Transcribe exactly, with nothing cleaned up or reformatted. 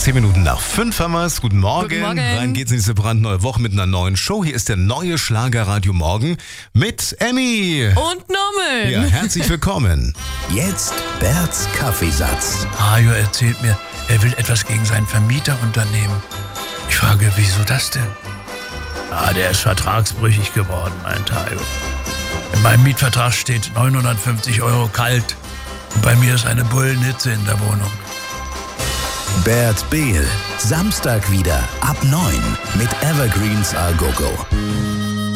Zehn Minuten nach fünf haben wir es. Guten Morgen. Guten Morgen. Rein geht's in diese brandneue Woche mit einer neuen Show. Hier ist der neue Schlagerradio Morgen mit Emmy. Und Norman. Ja, herzlich willkommen. Jetzt Berts Kaffeesatz. Hajo erzählt mir, er will etwas gegen seinen Vermieter unternehmen. Ich frage, wieso das denn? Ah, der ist vertragsbrüchig geworden, meint Hajo. In meinem Mietvertrag steht neunhundertfünfzig Euro kalt. Und bei mir ist eine Bullenhitze in der Wohnung. Bert Behl, Samstag wieder ab neun mit Evergreens A Go Go.